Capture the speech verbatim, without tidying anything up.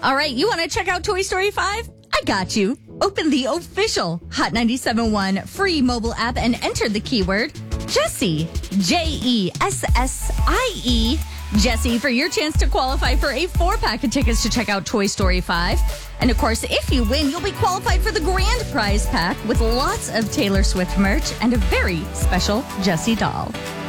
All right, you want to check out Toy Story five? I got you. Open the official Hot ninety-seven point one free mobile app and enter the keyword Jessie, J E S S I E, Jessie, for your chance to qualify for a four-pack of tickets to check out Toy Story five. And of course, if you win, you'll be qualified for the grand prize pack with lots of Taylor Swift merch and a very special Jessie doll.